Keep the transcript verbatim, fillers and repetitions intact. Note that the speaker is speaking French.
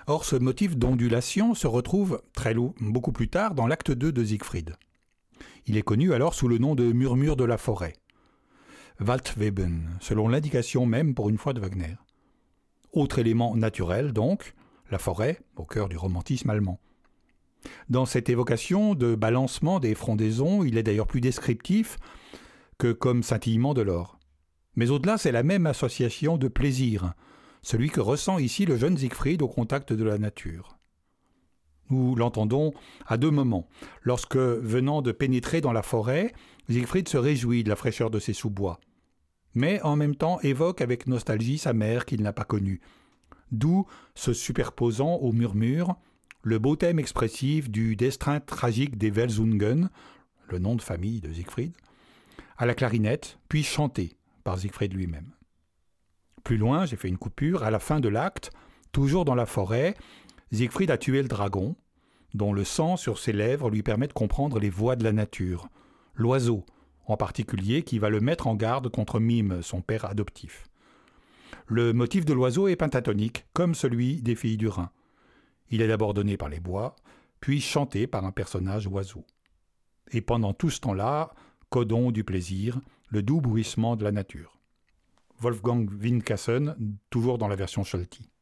Or, ce motif d'ondulation se retrouve très lo- beaucoup plus tard dans l'acte deux de Siegfried. Il est connu alors sous le nom de murmure de la forêt. Waldweben, selon l'indication même pour une fois de Wagner. Autre élément naturel donc, la forêt, au cœur du romantisme allemand. Dans cette évocation de balancement des frondaisons, il est d'ailleurs plus descriptif que comme scintillement de l'or. Mais au-delà, c'est la même association de plaisir, celui que ressent ici le jeune Siegfried au contact de la nature. Nous l'entendons à deux moments. Lorsque, venant de pénétrer dans la forêt, Siegfried se réjouit de la fraîcheur de ses sous-bois, mais en même temps évoque avec nostalgie sa mère qu'il n'a pas connue, d'où, se superposant au murmure, le beau thème expressif du destin tragique des Welsungen, le nom de famille de Siegfried, à la clarinette, puis chanté par Siegfried lui-même. Plus loin, j'ai fait une coupure, à la fin de l'acte, toujours dans la forêt, Siegfried a tué le dragon, dont le sang sur ses lèvres lui permet de comprendre les voix de la nature, l'oiseau en particulier qui va le mettre en garde contre Mime, son père adoptif. Le motif de l'oiseau est pentatonique, comme celui des filles du Rhin. Il est d'abord donné par les bois, puis chanté par un personnage oiseau. Et pendant tout ce temps-là, codon du plaisir, le doux bruissement de la nature. Wolfgang Winkassen, toujours dans la version Scholti.